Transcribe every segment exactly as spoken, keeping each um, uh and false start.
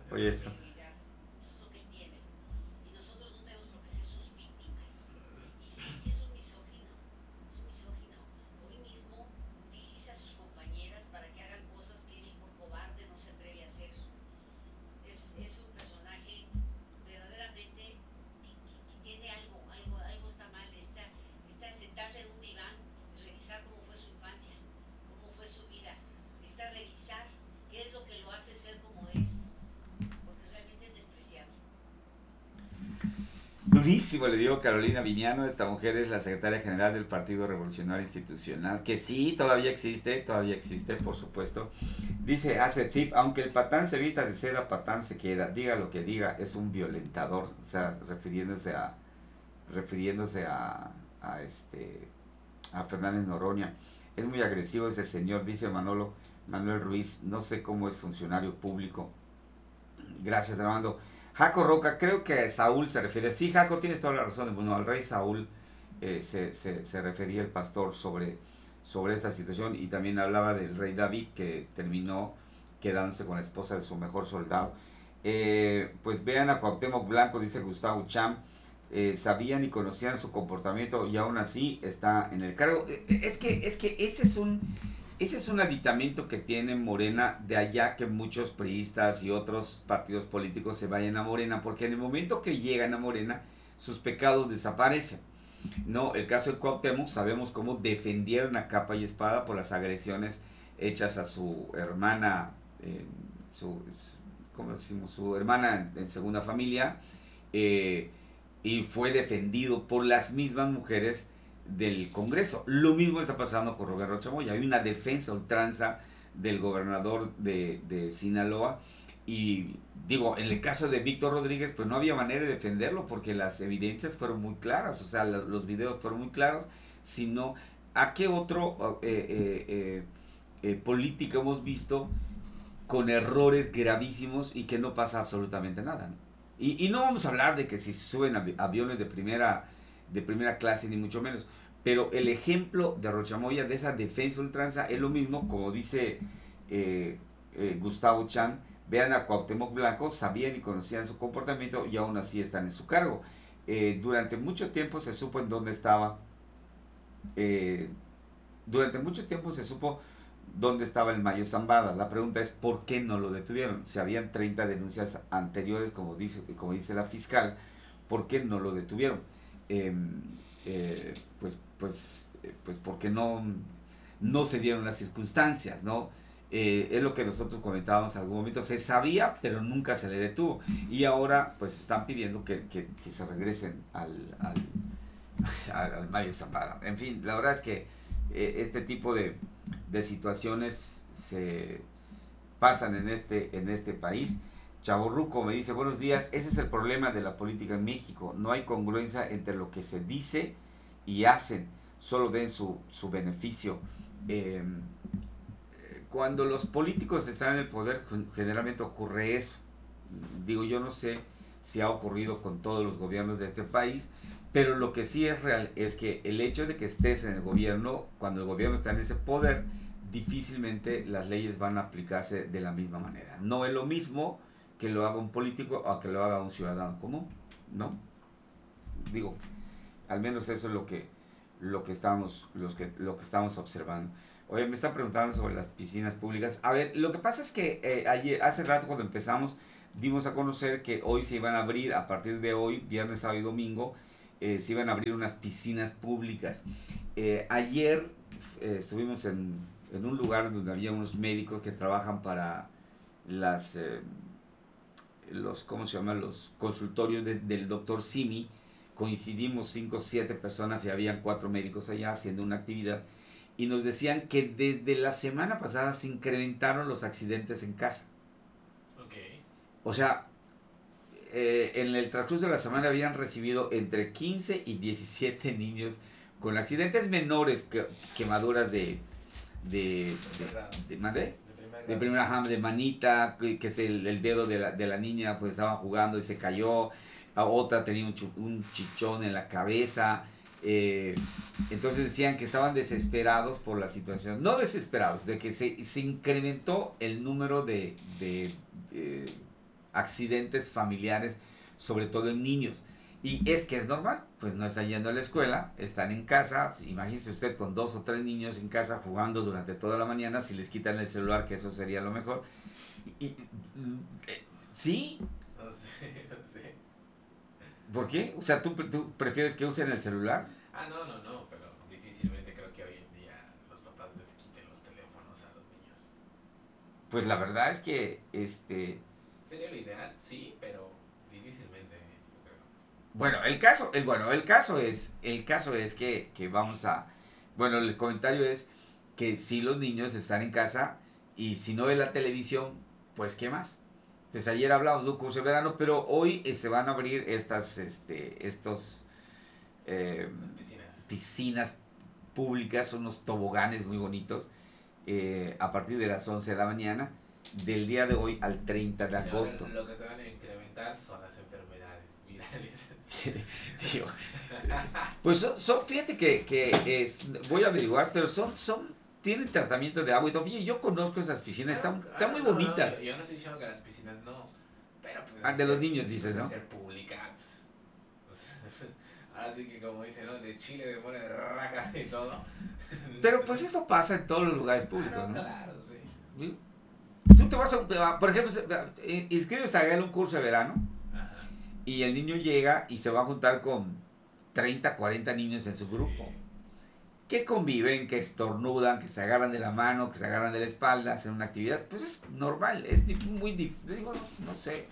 Oye, eso. Durísimo, le digo Carolina Viñano, esta mujer es la secretaria general del Partido Revolucionario Institucional, que sí, todavía existe, todavía existe, por supuesto. Dice Zip, aunque el patán se vista de seda, patán se queda, diga lo que diga, es un violentador, o sea, refiriéndose a, refiriéndose a, a este, a Fernández Noroña. Es muy agresivo ese señor, dice Manolo, Manuel Ruiz, no sé cómo es funcionario público. Gracias, Armando. Jaco Roca, creo que Saúl se refiere. Sí, Jaco, tienes toda la razón. Bueno, al rey Saúl eh, se, se, se, refería el pastor sobre, sobre esta situación y también hablaba del rey David que terminó quedándose con la esposa de su mejor soldado. Eh, pues vean a Cuauhtémoc Blanco, dice Gustavo Cham, eh, sabían y conocían su comportamiento y aún así está en el cargo. Eh, Es que, es que ese es un, ese es un aditamento que tiene Morena, de allá que muchos priistas y otros partidos políticos se vayan a Morena, porque en el momento que llegan a Morena, sus pecados desaparecen. No, el caso de Cuauhtémoc, sabemos cómo defendieron a capa y espada por las agresiones hechas a su hermana, eh, su, ¿cómo decimos? Su hermana en, en segunda familia, eh, y fue defendido por las mismas mujeres del Congreso. Lo mismo está pasando con Roberto Chamoya. Hay una defensa ultranza del gobernador de, de Sinaloa. Y digo, en el caso de Víctor Rodríguez, pues no había manera de defenderlo porque las evidencias fueron muy claras, o sea, los videos fueron muy claros, sino a qué otro eh, eh, eh, eh, político hemos visto con errores gravísimos y que no pasa absolutamente nada, ¿no? Y, y no vamos a hablar de que si se suben avi- aviones de primera, de primera clase, ni mucho menos. Pero el ejemplo de Rochamoya, de esa defensa ultranza, es lo mismo, como dice eh, eh, Gustavo Chan, vean a Cuauhtémoc Blanco, sabían y conocían su comportamiento y aún así están en su cargo. Eh, durante mucho tiempo se supo en dónde estaba, eh, durante mucho tiempo se supo dónde estaba el Mayo Zambada. La pregunta es por qué no lo detuvieron. Si habían treinta denuncias anteriores, como dice, como dice la fiscal, ¿por qué no lo detuvieron? Eh, eh, pues, pues, eh, pues porque no, no se dieron las circunstancias, ¿no? Eh, es lo que nosotros comentábamos en algún momento, se sabía, pero nunca se le detuvo. Y ahora, pues, están pidiendo que, que, que se regresen al, al, al Mayo Zambada. En fin, la verdad es que eh, este tipo de, de situaciones se pasan en este, en este país. Chaborruco me dice, buenos días, ese es el problema de la política en México. No hay congruencia entre lo que se dice y hacen. Solo ven su, su beneficio. Eh, cuando los políticos están en el poder, generalmente ocurre eso. Digo, yo no sé si ha ocurrido con todos los gobiernos de este país, pero lo que sí es real es que el hecho de que estés en el gobierno, cuando el gobierno está en ese poder, difícilmente las leyes van a aplicarse de la misma manera. No es lo mismo que lo haga un político o que lo haga un ciudadano común, ¿no? Digo, al menos eso es lo que, lo que, estamos, los que, lo que estamos observando. Oye, me están preguntando sobre las piscinas públicas. A ver, lo que pasa es que eh, ayer, hace rato cuando empezamos, dimos a conocer que hoy se iban a abrir, a partir de hoy, viernes, sábado y domingo, eh, se iban a abrir unas piscinas públicas. Eh, ayer eh, estuvimos en, en, un lugar donde había unos médicos que trabajan para las, eh, los, ¿cómo se llama? Los consultorios de, del doctor Simi. Coincidimos cinco o siete personas y habían cuatro médicos allá haciendo una actividad y nos decían que desde la semana pasada se incrementaron los accidentes en casa. Ok. O sea, eh, en el transcurso de la semana habían recibido entre quince y diecisiete niños con accidentes menores, que, quemaduras de, de, De de, primer grado. de, ¿mandé? De primer De grado. primera ham, de manita, que, que es el, el dedo de la, de la niña, pues estaba jugando y se cayó. A otra tenía un, chu- un chichón en la cabeza. eh, entonces decían que estaban desesperados por la situación. No desesperados, de que se, se incrementó el número de, de, de accidentes familiares, sobre todo en niños. Y es que es normal, pues no están yendo a la escuela, están en casa, imagínese usted con dos o tres niños en casa jugando durante toda la mañana, si les quitan el celular, que eso sería lo mejor. Y, y, eh, sí. No sé, no sé. ¿Por qué? O sea, ¿tú, tú prefieres que usen el celular? Ah, no, no, no, pero difícilmente creo que hoy en día los papás les quiten los teléfonos a los niños. Pues la verdad es que, este, Sería lo ideal, sí, pero difícilmente, yo creo. bueno, el caso, el, bueno, el caso es, el caso es que, que vamos a, bueno, el comentario es que si los niños están en casa y si no ven la televisión, pues ¿qué más? Entonces ayer hablamos de un curso de verano, pero hoy eh, se van a abrir estas, este, estos eh, Las piscinas. piscinas públicas, unos toboganes muy bonitos, eh, a partir de las once de la mañana, del día de hoy al treinta de Y ahora agosto. lo que se van a incrementar son las enfermedades virales. Tío, pues son, son- fíjate que, que es, voy a averiguar, pero son, son, tienen tratamiento de agua y todo. Oye, yo conozco esas piscinas, Ah, no, están, ah, están no, muy no, no, yo, bonitas. yo no estoy diciendo que las piscinas no, pero pues Ah, al de los ser, niños dices, pues al ¿no? ser pública, pues, o sea, ahora sí que como dicen, ¿no? De Chile, de mole, de rajas y todo. Pero pues eso pasa en todos los lugares Ah, públicos, no, ¿no? claro, sí. ¿Sí? Tú te vas a, un- a- por ejemplo, eh, inscribes a él un curso de verano Ajá, y el niño llega y se va a juntar con treinta, cuarenta niños en su grupo. sí. Que conviven, que estornudan, que se agarran de la mano, que se agarran de la espalda, hacen una actividad, pues es normal, es muy difícil, digo, no, no, sé.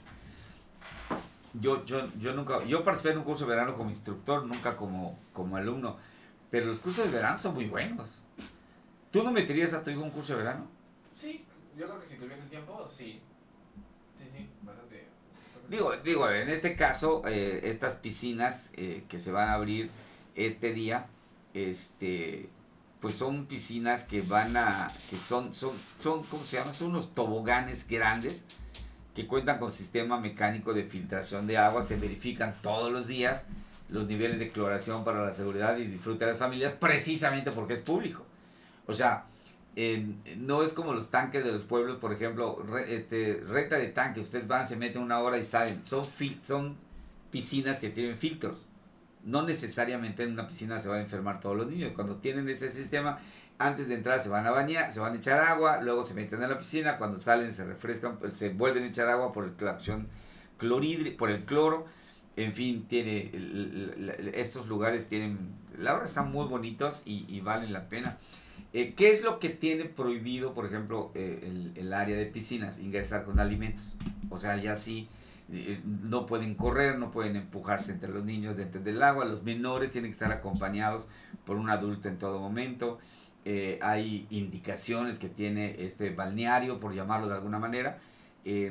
Yo, yo, yo nunca, yo participé en un curso de verano como instructor, nunca como, como alumno, pero los cursos de verano son muy buenos. ¿Tú no meterías a tu hijo en un curso de verano? Sí, yo creo que si tuviera el tiempo, sí. Sí, sí, bastante. Creo que sí. Digo, digo en este caso, eh, estas piscinas eh, que se van a abrir este día, este, pues son piscinas que van a, que son, son, son, ¿cómo se llama? Son unos toboganes grandes que cuentan con sistema mecánico de filtración de agua, se verifican todos los días los niveles de cloración para la seguridad y disfrute de las familias, precisamente porque es público. O sea, eh, no es como los tanques de los pueblos, por ejemplo, re, este, renta de tanque, ustedes van, se meten una hora y salen. Son, fil son piscinas que tienen filtros. No necesariamente en una piscina se van a enfermar todos los niños. Cuando tienen ese sistema, antes de entrar se van a bañar, se van a echar agua, luego se meten a la piscina, cuando salen se refrescan, se vuelven a echar agua por la acción clorhídrica, por el cloro. En fin, tiene estos lugares tienen, la verdad están muy bonitos y, y valen la pena. Eh, ¿Qué es lo que tiene prohibido, por ejemplo, eh, el, el área de piscinas? Ingresar con alimentos. O sea, ya sí, eh, no pueden correr, no pueden empujarse entre los niños dentro del agua. Los menores tienen que estar acompañados por un adulto en todo momento. Eh, hay indicaciones que tiene este balneario, por llamarlo de alguna manera. Eh,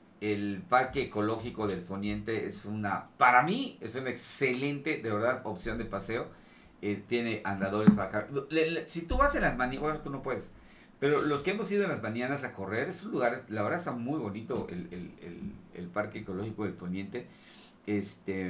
el Parque Ecológico del Poniente es una, para mí, es una excelente, de verdad, opción de paseo. Eh, tiene andadores para acá. Le, le, si tú vas en las mañanas, bueno, tú no puedes, pero los que hemos ido en las mañanas a correr, esos lugares, la verdad está muy bonito el, el, el, el Parque Ecológico del Poniente. Este,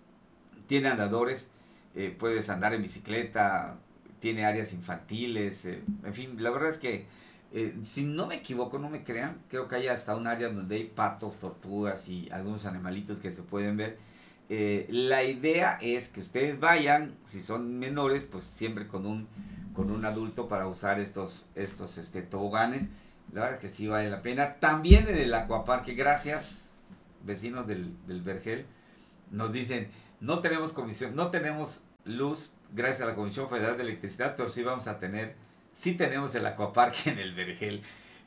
tiene andadores, eh, puedes andar en bicicleta, tiene áreas infantiles, eh, en fin, la verdad es que, eh, si no me equivoco, no me crean, creo que hay hasta un área donde hay patos, tortugas y algunos animalitos que se pueden ver. Eh, la idea es que ustedes vayan, si son menores, pues siempre con un, con un adulto para usar estos, estos este, toboganes. La verdad es que sí vale la pena. También en el acuaparque, gracias, vecinos del, del Vergel, nos dicen, no tenemos comisión, no tenemos luz gracias a la Comisión Federal de Electricidad, pero sí vamos a tener, sí tenemos el acuaparque en el Vergel.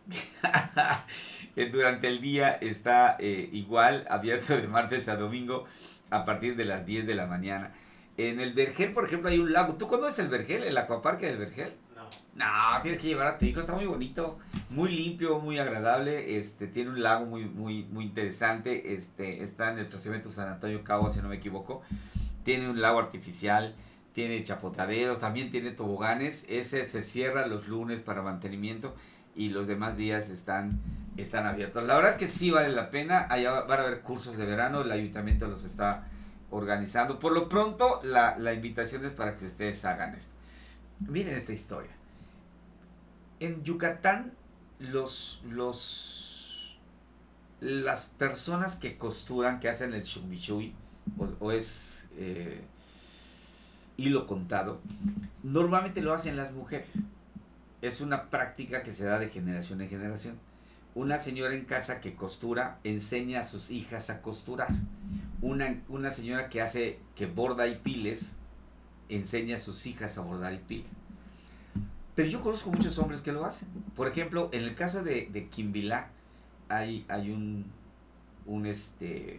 Durante el día está eh, igual, abierto de martes a domingo a partir de las diez de la mañana. En el Vergel, por ejemplo, hay un lago. ¿Tú conoces el Vergel, el acuaparque del Vergel? No. No, tienes que llevar a tu hijo, está muy bonito, muy limpio, muy agradable, este, tiene un lago muy, muy, muy interesante, este, está en el fraccionamiento San Antonio Cabo, si no me equivoco, tiene un lago artificial, tiene chapotaderos, también tiene toboganes, ese se cierra los lunes para mantenimiento y los demás días están, están abiertos. La verdad es que sí vale la pena, allá van a haber cursos de verano, el ayuntamiento los está organizando, por lo pronto la, la invitación es para que ustedes hagan esto. Miren esta historia. En Yucatán, los, los las personas que costuran, que hacen el shumishui, o, o es eh, hilo contado, normalmente lo hacen las mujeres. Es una práctica que se da de generación en generación. Una señora en casa que costura enseña a sus hijas a costurar. Una, una señora que hace, que borda y piles, enseña a sus hijas a bordar y piles. Pero yo conozco muchos hombres que lo hacen. Por ejemplo, en el caso de, de Quimbilá, hay, hay un, un, este,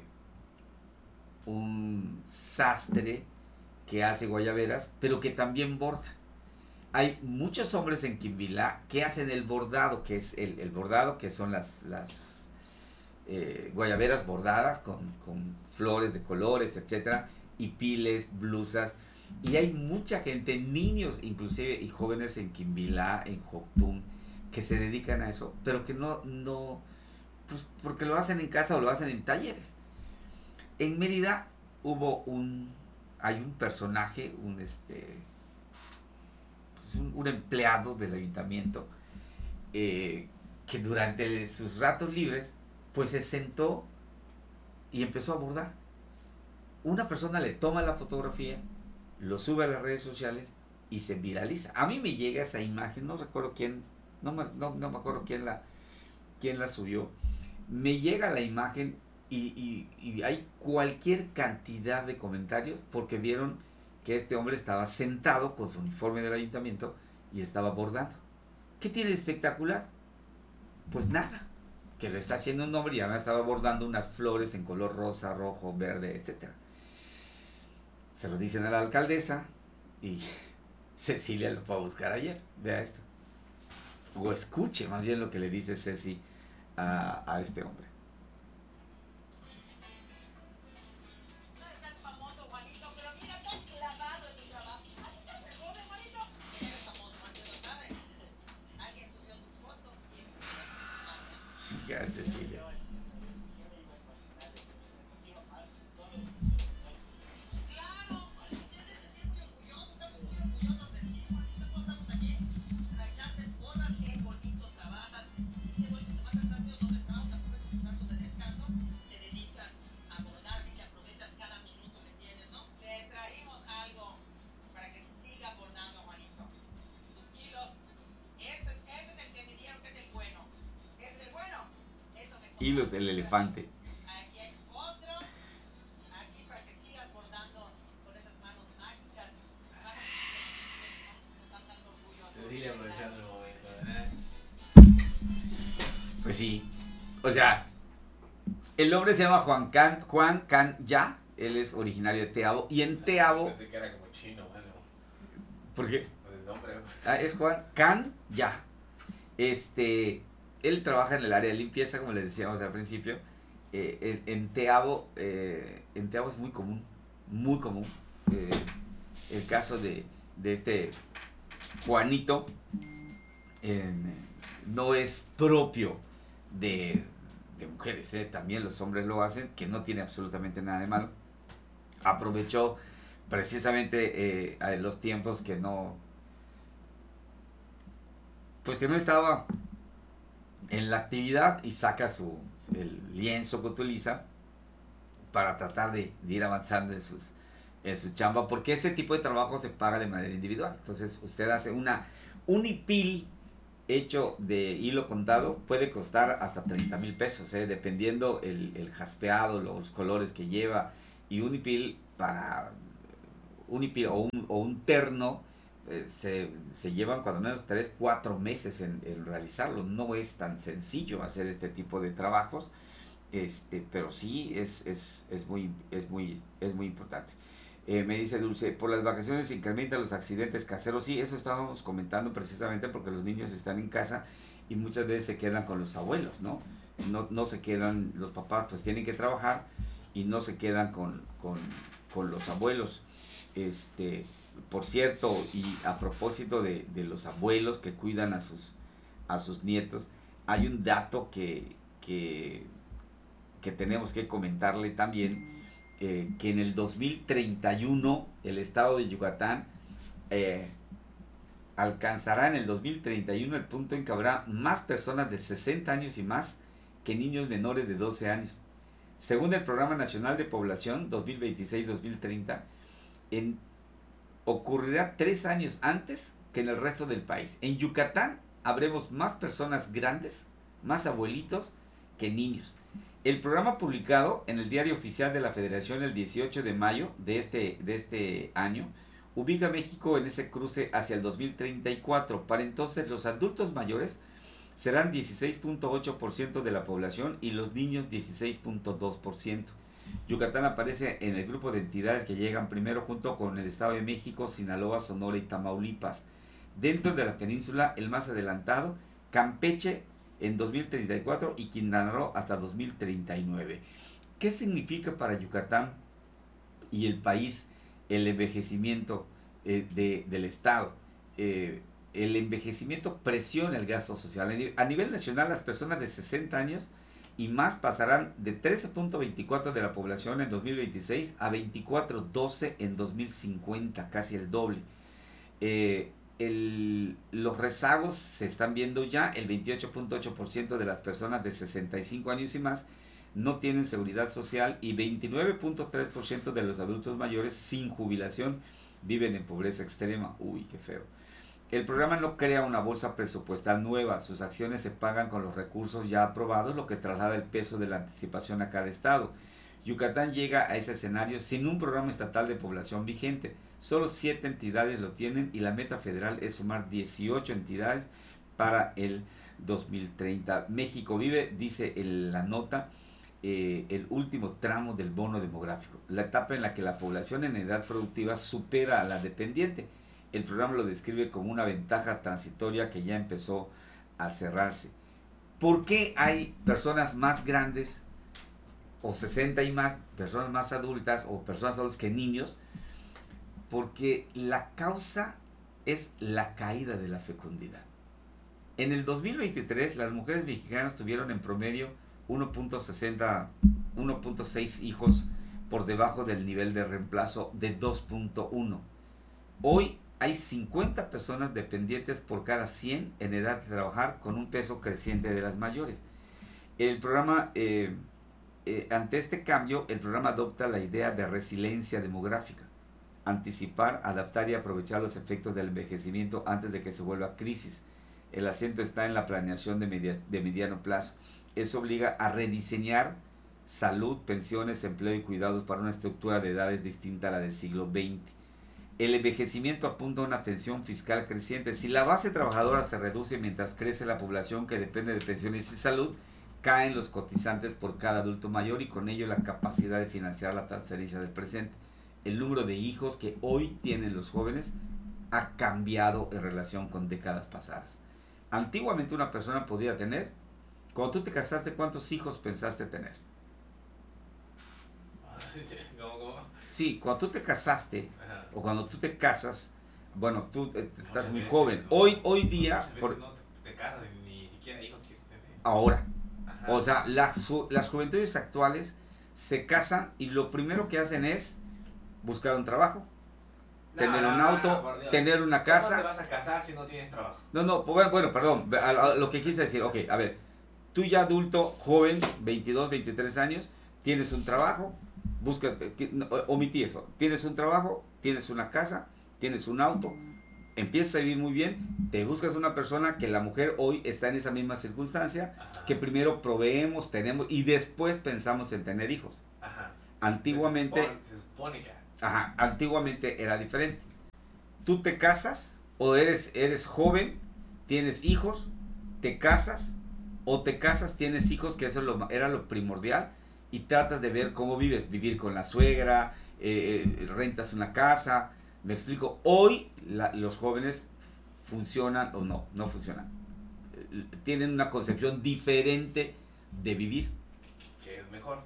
un sastre que hace guayaberas, pero que también borda. Hay muchos hombres en Quimbilá que hacen el bordado, que es el, el bordado, que son las, las eh, guayaberas bordadas con, con flores de colores, etcétera, y piles, blusas. Y hay mucha gente, niños inclusive y jóvenes en Quimbilá, en Joctum, que se dedican a eso, pero que no, no, pues porque lo hacen en casa o lo hacen en talleres. En Mérida hubo un, hay un personaje, un este, pues un, un empleado del ayuntamiento, eh, que durante sus ratos libres, pues se sentó y empezó a bordar. Una persona le toma la fotografía, lo sube a las redes sociales y se viraliza. A mí me llega esa imagen, no recuerdo quién, no me, no, no me acuerdo quién la, quién la subió. Me llega la imagen y, y, y hay cualquier cantidad de comentarios porque vieron que este hombre estaba sentado con su uniforme del ayuntamiento y estaba bordando. ¿Qué tiene de espectacular? Pues nada, que lo está haciendo un hombre y además estaba bordando unas flores en color rosa, rojo, verde, etcétera. Se lo dicen a la alcaldesa y Cecilia lo fue a buscar ayer. Vea esto. O escuche más bien lo que le dice Ceci a, a este hombre. Chica Cecilia. Hilos, el elefante. Aquí hay otro, aquí para que sigas bordando con esas manos mágicas. Cecilia aprovechando el momento, ¿verdad? Pues sí, o sea, el hombre se llama Juan Can, Juan Can Ya, él es originario de Teabo, y en Teabo... Pensé que era como chino, bueno. ¿Por qué? Pues el nombre. Ah, es Juan Can Ya. Este, él trabaja en el área de limpieza, como les decíamos al principio. Eh, en, en Teabo, eh, en Teabo es muy común, muy común. Eh, el caso de, de este Juanito eh, no es propio de, de mujeres, eh, también los hombres lo hacen, que no tiene absolutamente nada de malo. Aprovechó precisamente eh, a los tiempos que no, pues que no estaba en la actividad y saca su el lienzo que utiliza para tratar de, de ir avanzando en sus en su chamba, porque ese tipo de trabajo se paga de manera individual. Entonces usted hace una un hipil hecho de hilo contado, puede costar hasta treinta mil pesos, ¿eh? Dependiendo el, el jaspeado, los colores que lleva, y un hipil para un hipil o un, o un terno eh, se, se llevan cuando menos tres cuatro meses en, en realizarlo. No es tan sencillo hacer este tipo de trabajos, este, pero sí es, es, es, muy, es, muy, es muy importante. Eh, me dice Dulce, por las vacaciones se incrementan los accidentes caseros. Sí, eso estábamos comentando precisamente porque los niños están en casa y muchas veces se quedan con los abuelos, ¿no? No, no se quedan, los papás pues tienen que trabajar y no se quedan con, con, con los abuelos. Este, por cierto, y a propósito de, de los abuelos que cuidan a sus, a sus nietos, hay un dato que, que, que tenemos que comentarle también. Eh, que en el dos mil treinta y uno el estado de Yucatán eh, alcanzará en el dos mil treinta y uno el punto en que habrá más personas de sesenta años y más que niños menores de doce años. Según el Programa Nacional de Población dos mil veintiséis dos mil treinta, en, ocurrirá tres años antes que en el resto del país. En Yucatán habremos más personas grandes, más abuelitos que niños. El programa publicado en el Diario Oficial de la Federación el dieciocho de mayo de este, de este año ubica a México en ese cruce hacia el dos mil treinta y cuatro. Para entonces los adultos mayores serán dieciséis punto ocho por ciento de la población y los niños dieciséis punto dos por ciento. Yucatán aparece en el grupo de entidades que llegan primero junto con el Estado de México, Sinaloa, Sonora y Tamaulipas. Dentro de la península, el más adelantado, Campeche en dos mil treinta y cuatro y Quintana Roo hasta dos mil treinta y nueve. ¿Qué significa para Yucatán y el país el envejecimiento eh, de, del Estado? Eh, el envejecimiento presiona el gasto social. A nivel nacional, las personas de sesenta años y más pasarán de trece punto veinticuatro de la población en dos mil veintiséis a veinticuatro punto doce en dos mil cincuenta, casi el doble. Eh, el, los rezagos se están viendo ya. El veintiocho punto ocho por ciento de las personas de sesenta y cinco años y más no tienen seguridad social y veintinueve punto tres por ciento de los adultos mayores sin jubilación viven en pobreza extrema. Uy, qué feo. El programa no crea una bolsa presupuestal nueva, sus acciones se pagan con los recursos ya aprobados, lo que traslada el peso de la anticipación a cada estado. Yucatán llega a ese escenario sin un programa estatal de población vigente. Solo siete entidades lo tienen y la meta federal es sumar dieciocho entidades para el dos mil treinta. México vive, dice el, la nota, eh, el último tramo del bono demográfico, la etapa en la que la población en edad productiva supera a la dependiente. El programa lo describe como una ventaja transitoria que ya empezó a cerrarse. ¿Por qué hay personas más grandes o sesenta y más, personas más adultas o personas adultas que niños? Porque la causa es la caída de la fecundidad. En el dos mil veintitrés las mujeres mexicanas tuvieron en promedio uno punto sesenta, uno punto seis hijos por debajo del nivel de reemplazo de dos punto uno. Hoy hay cincuenta personas dependientes por cada cien en edad de trabajar, con un peso creciente de las mayores. El programa, eh, eh, ante este cambio, el programa adopta la idea de resiliencia demográfica, anticipar, adaptar y aprovechar los efectos del envejecimiento antes de que se vuelva crisis. El acento está en la planeación de, media, de mediano plazo. Eso obliga a rediseñar salud, pensiones, empleo y cuidados para una estructura de edades distinta a la del siglo veinte. El envejecimiento apunta a una tensión fiscal creciente. Si la base trabajadora se reduce mientras crece la población que depende de pensiones y salud, caen los cotizantes por cada adulto mayor y con ello la capacidad de financiar la transferencia del presente. El número de hijos que hoy tienen los jóvenes ha cambiado en relación con décadas pasadas. Antiguamente una persona podía tener, cuando tú te casaste, ¿cuántos hijos pensaste tener? ¿Cómo, cómo? Sí, cuando tú te casaste, Ajá. o cuando tú te casas, bueno, tú eh, estás Muchas muy veces, joven. ¿no? Hoy, hoy día, Muchas por, veces no te, te casas y ni siquiera hijos quieres tener. ahora, Ajá. o sea, las, ju- las juventudes actuales se casan y lo primero que hacen es buscar un trabajo, No, tener no, un no, auto, no, por Dios. tener una ¿Cómo te casa. vas a casar si no tienes trabajo? No, no, pues, bueno, bueno, perdón, a- a- lo que quise decir, ok, a ver, tú ya adulto, joven, veintidós, veintitrés años, tienes un trabajo, busca, eh, que- no, omití eso, tienes un trabajo, tienes una casa, tienes un auto, empiezas a vivir muy bien, te buscas una persona que la mujer hoy está en esa misma circunstancia, Ajá. que primero proveemos, tenemos y después pensamos en tener hijos. Ajá. Antiguamente, Se supone, se supone que. ajá, antiguamente era diferente. Tú te casas o eres, eres joven, tienes hijos, te casas o te casas, tienes hijos, que eso es lo, era lo primordial, y tratas de ver cómo vives, vivir con la suegra, eh, eh, rentas una casa. Me explico, hoy la, los jóvenes funcionan o no, no funcionan. Eh, Tienen una concepción diferente de vivir. Que es mejor.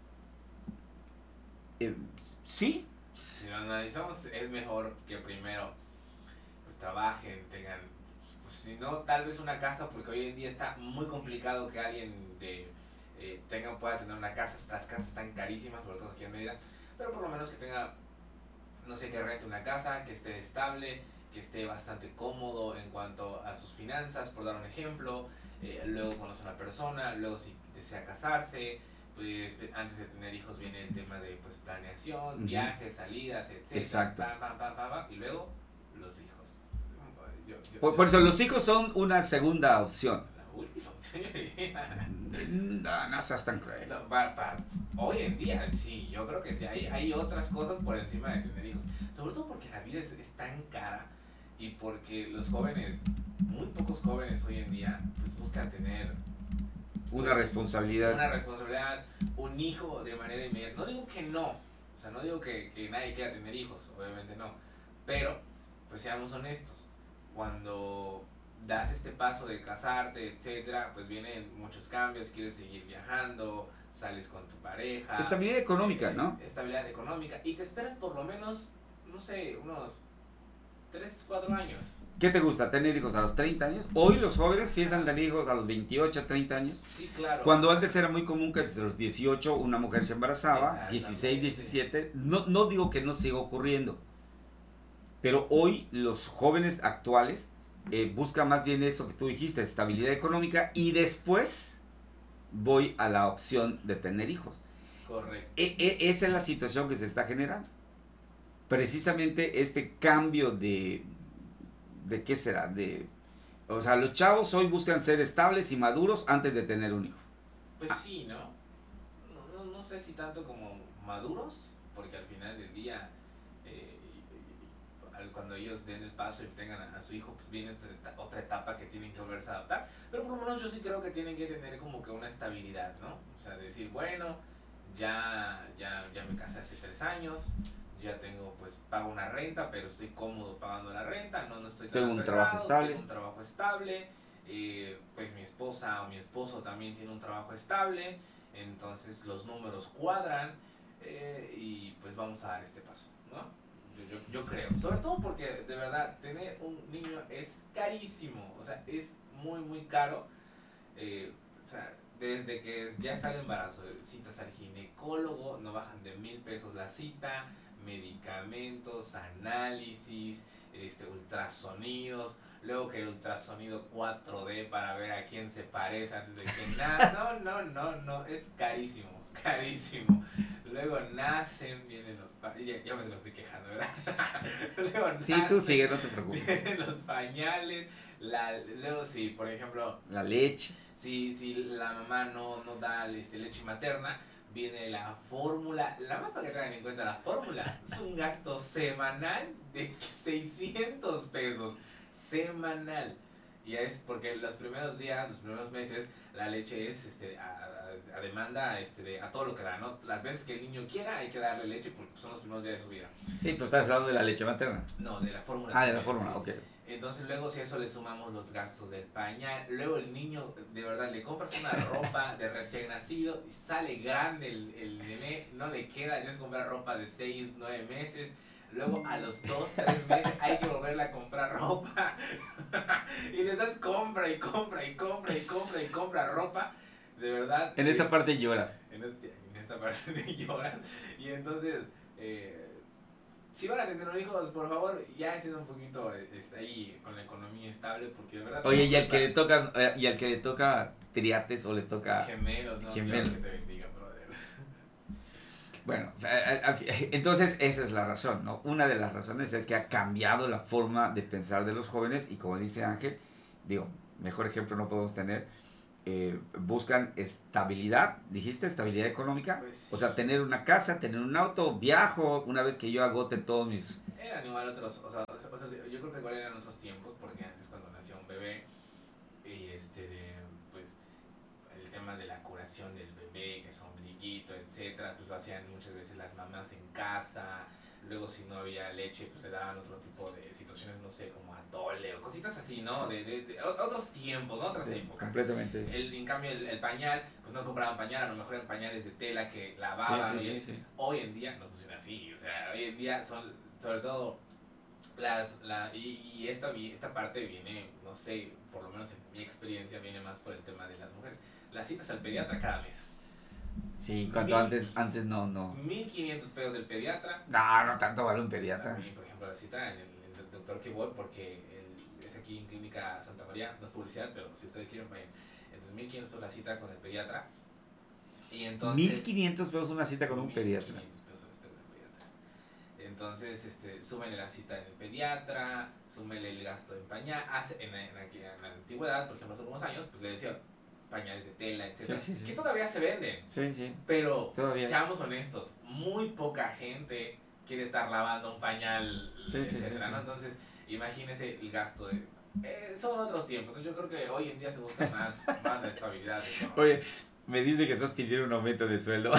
Eh, sí, Si lo analizamos, es mejor que primero pues trabajen, tengan, pues si no, tal vez una casa, porque hoy en día está muy complicado que alguien de eh, tenga, pueda tener una casa. Las casas están carísimas, sobre todo aquí en Mérida, pero por lo menos que tenga, no sé, que rente una casa, que esté estable, que esté bastante cómodo en cuanto a sus finanzas, por dar un ejemplo. Eh, luego conoce a una persona, luego si desea casarse, pues antes de tener hijos viene el tema de pues planeación, Ujú. viajes, salidas, etcétera. Exacto. Pam, pam, pam, pam, pam, y luego los hijos. Yo, yo, Por, yo por eso soy los hijos son una segunda opción. la última opción, yo diría. No, no seas tan cruel. No, para, para, hoy en día, sí, yo creo que sí, hay, hay otras cosas por encima de tener hijos. Sobre todo porque la vida es, es tan cara y porque los jóvenes, muy pocos jóvenes hoy en día, pues buscan tener Una pues, responsabilidad. una responsabilidad, un hijo de manera inmediata. No digo que no, o sea, no digo que, que nadie quiera tener hijos, obviamente no, pero pues seamos honestos, cuando das este paso de casarte, etcétera, pues vienen muchos cambios, quieres seguir viajando, sales con tu pareja. Estabilidad económica, eh, ¿no? Estabilidad económica, y te esperas por lo menos, no sé, unos tres cuatro años. ¿Qué te gusta? ¿Tener hijos a los treinta años? Hoy los jóvenes piensan tener hijos a los veintiocho, treinta años. Sí, claro. Cuando antes era muy común que desde los dieciocho una mujer se embarazaba, dieciséis, diecisiete. No, no digo que no siga ocurriendo, pero hoy los jóvenes actuales eh, buscan más bien eso que tú dijiste, estabilidad económica, y después voy a la opción de tener hijos. Correcto. E, e, esa es la situación que se está generando. Precisamente este cambio de, de ¿qué será? De, o sea, los chavos hoy buscan ser estables y maduros antes de tener un hijo. Pues sí, ¿no? No, no, no sé si tanto como maduros, porque al final del día, eh, cuando ellos den el paso y tengan a, a su hijo, pues viene otra etapa que tienen que volverse a adaptar. Pero por lo menos yo sí creo que tienen que tener como que una estabilidad, ¿no? O sea, decir, bueno, ya, ya, ya me casé hace tres años, ya tengo, pues pago una renta, pero estoy cómodo pagando la renta, no, no estoy tan Tengo un apretado, trabajo estable. tengo un trabajo estable, eh, pues mi esposa o mi esposo también tiene un trabajo estable, entonces los números cuadran, eh, y pues vamos a dar este paso, ¿no? Yo, yo, yo creo, sobre todo porque de verdad tener un niño es carísimo, o sea, es muy muy caro, eh, o sea, desde que ya está el embarazo, citas al ginecólogo, no bajan de mil pesos la cita, medicamentos, análisis, este, ultrasonidos, luego que el ultrasonido cuatro D para ver a quién se parece antes de que nada, no, no, no, no, es carísimo, carísimo. Luego nacen, vienen los pañales, ya, ya me lo estoy quejando, ¿verdad? Luego Sí, nacen, tú sigue, no te preocupes. vienen los pañales, la, luego si, por ejemplo, La leche. si, si la mamá no, no da este, leche materna, viene la fórmula, la más para que tengan en cuenta, la fórmula es un gasto semanal de seiscientos pesos, semanal. Y es porque los primeros días, los primeros meses, la leche es este, a, a, a demanda este, de, a todo lo que da, ¿no? Las veces que el niño quiera hay que darle leche porque son los primeros días de su vida. Sí, pero estás hablando de la leche materna. No, de la fórmula. Ah, de la también, fórmula, sí. ok. Entonces luego si a eso le sumamos los gastos del pañal, luego el niño, de verdad, le compras una ropa de recién nacido y sale grande el, el nené, no le queda, tienes que comprar ropa de seis, nueve meses, luego a los dos, tres meses hay que volverle a comprar ropa y le das compra y compra y compra y compra y compra ropa, de verdad. En esta es, parte lloras. En, este, en esta parte de lloras y entonces... Eh, si van a tener hijos, por favor, ya estén un poquito este, ahí con la economía estable, porque de verdad... Oye, y al que le toca, eh, y al que le toca triates o le toca gemelos, no, gemelos. Dios que te bendiga, brother. Bueno, entonces esa es la razón, ¿no? Una de las razones es que ha cambiado la forma de pensar de los jóvenes y como dice Ángel, digo, mejor ejemplo no podemos tener, eh, buscan estabilidad, dijiste, estabilidad económica, Pues sí. O sea, tener una casa, tener un auto, viajo, una vez que yo agote todos mis... Eran igual otros, o sea, otros, yo creo que igual eran otros tiempos, porque antes cuando nació un bebé, y este, de, pues, el tema de la curación del bebé, que es ombliguito, etcétera, pues lo hacían muchas veces las mamás en casa. Luego si no había leche, pues le daban otro tipo de situaciones, no sé, como atole o cositas así, ¿no? De, de, de otros tiempos, ¿no? Otras Sí, épocas. completamente. El, en cambio, el, el pañal, pues no compraban pañal, a lo mejor eran pañales de tela que lavaban. Sí, sí, y sí, sí. Hoy en día no funciona así, o sea, hoy en día son, sobre todo, las, la, y, y esta, esta parte viene, no sé, por lo menos en mi experiencia, viene más por el tema de las mujeres. Las citas al pediatra cada mes. Sí, cuanto Mil- antes, antes no, no. mil quinientos pesos del pediatra. No, no tanto vale un pediatra. A mí, por ejemplo, la cita en el, en el doctor que voy, porque el, es aquí en Clínica Santa María, no es publicidad, pero si ustedes quieren, vayan. Entonces, mil quinientos pesos la cita con el pediatra, Y entonces... mil quinientos pesos una cita con un pediatra. mil quinientos pesos este, un pediatra. Entonces, este, súmenle la cita en el pediatra, súmenle el gasto en pañal. Hace, en, en, en, en la antigüedad, por ejemplo, hace algunos años, pues le decía pañales de tela, etcétera, Sí, sí, sí. que todavía se venden. Sí, sí. Pero, Todavía. seamos honestos, muy poca gente quiere estar lavando un pañal, Sí, sí, etcétera, sí, ¿no? sí. Entonces, imagínese el gasto de... Eh, son otros tiempos. Entonces, yo creo que hoy en día se busca más, más la estabilidad económica. Oye, me dice que estás pidiendo un aumento de sueldo.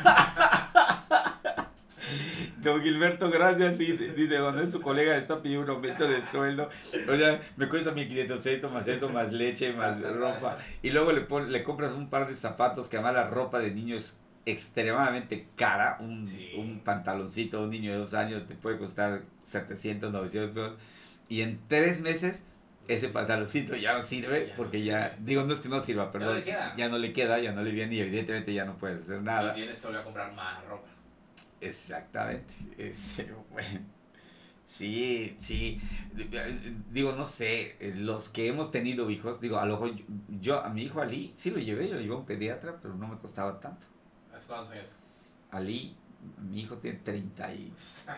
Don Gilberto, gracias. Sí, dice, cuando es su colega, está pidiendo un aumento de sueldo. O sea, me cuesta mil quinientos esto, más esto, más leche, más ropa. Y luego le, pon, le compras un par de zapatos, que además la ropa de niño es extremadamente cara. Un, Sí. un pantaloncito de un niño de dos años te puede costar setecientos, novecientos pesos. Y en tres meses, ese pantaloncito ya no sirve, Ya no porque sirve. ya, digo, no es que no sirva, perdón. no le queda. Ya no le queda, ya no le viene y evidentemente ya no puedes hacer nada. Y tienes que volver a comprar más ropa. Exactamente. Este, bueno. Sí, sí. Digo, no sé, los que hemos tenido hijos, digo, a lo mejor yo, yo a mi hijo Ali, sí lo llevé, yo lo llevé a un pediatra, pero no me costaba tanto. ¿Hace cuántos años? Ali, mi hijo tiene treinta y...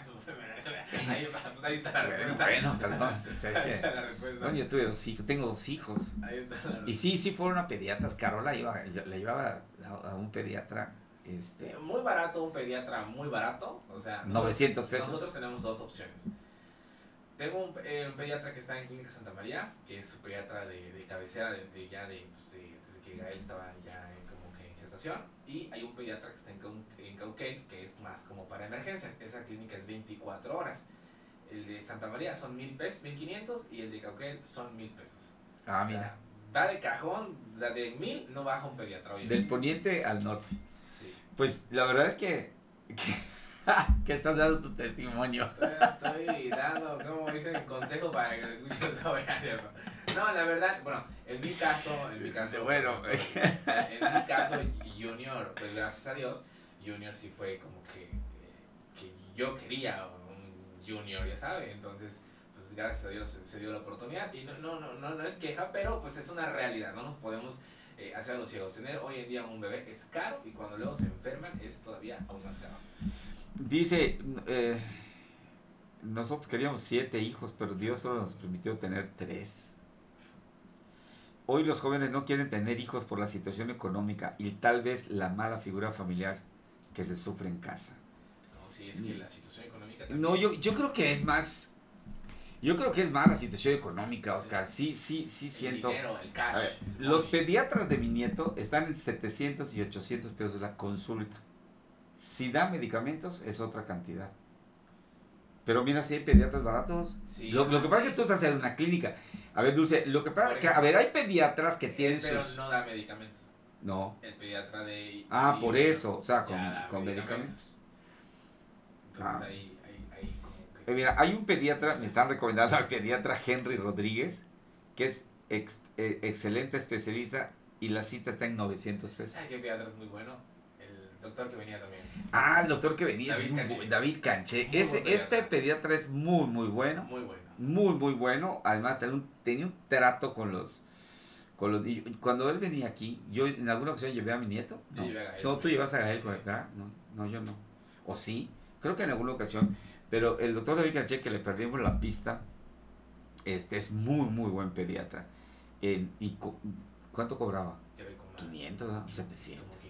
ahí, pues ahí está la respuesta. Bueno, perdón. O sea, es Ahí que, está la respuesta. bueno, yo tuve dos hijos, tengo dos hijos. Ahí está la respuesta. Y sí, sí fueron a pediatras. Carola iba, la llevaba a, a un pediatra. Este, Muy barato, un pediatra muy barato. O sea, novecientos pesos. Nosotros tenemos dos opciones. Tengo un, eh, un pediatra que está en Clínica Santa María, que es su pediatra de, de cabecera, de, de ya de, pues de, desde que Gael estaba ya en, como que en gestación. Y hay un pediatra que está en, en Cauquel, que es más como para emergencias. Esa clínica es veinticuatro horas. El de Santa María son mil pesos, mil quinientos, y el de Cauquel son mil pesos. Ah, O sea, mira. va de cajón, o sea, de mil no baja un pediatra hoy. Del poniente al norte. Sí. Pues la verdad es que, que, que estás dando tu testimonio. Estoy, estoy dando, como dicen, consejo para que lo escuchen todo, ¿cierto? No, la verdad, bueno, en mi caso, en mi caso, Bueno. en mi caso, Junior, pues gracias a Dios, Junior sí fue como que, eh, que yo quería un Junior, ya sabes, entonces, pues gracias a Dios se, se dio la oportunidad y no, no, no, no, no es queja, pero pues es una realidad, no nos podemos eh, hacer a los ciegos. Tener hoy en día un bebé es caro y cuando luego se enferman es todavía aún más caro. Dice, eh, nosotros queríamos siete hijos, pero Dios solo nos permitió tener tres. Hoy los jóvenes no quieren tener hijos por la situación económica y tal vez la mala figura familiar que se sufre en casa. No, sí, es que la situación económica también... No, yo, yo creo que es más... Yo creo que es más la situación económica, Oscar. Sí, sí, sí el siento... dinero, el cash. A ver, el los money. pediatras de mi nieto están en setecientos y ochocientos pesos la consulta. Si da medicamentos es otra cantidad. Pero mira, si hay pediatras baratos. Sí, lo, lo que pasa sí. es que tú estás en una clínica. A ver, Dulce, lo que pasa es que, a ver, hay pediatras que tienen Pero sus... no da medicamentos. No. El pediatra de... Ah, de- por eso, o sea, con, ya da con medicamentos. Entonces Ah. ahí, ahí, ahí como que... Eh, mira, hay un pediatra, me están recomendando al pediatra Henry Rodríguez, que es ex, eh, excelente especialista y la cita está en novecientos pesos. ¿Sabes qué pediatra es muy bueno? El doctor que venía también. Ah, el doctor que venía, David es muy Canché. bu- David Canché. Muy Ese, buen pediatra. este pediatra es muy, muy bueno. Muy bueno. Muy, muy bueno. Además, tenía un, tenía un trato con los... Con los y cuando él venía aquí, yo en alguna ocasión llevé a mi nieto. Yo No, llevé a Gael no tú también. llevas a Gael Sí. con acá. No, no, yo no. O sí, creo que en alguna ocasión. Pero el doctor David Canché, que le perdimos la pista, este es muy, muy buen pediatra. En- y co- ¿Cuánto cobraba? Llevé como quinientos, ¿no? setecientos. como